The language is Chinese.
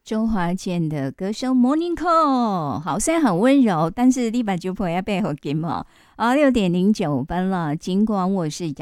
周华健的歌声 Morning Call， 好，虽然很温柔，但是你把酒婆要背后给嘛。6:09了，尽管我是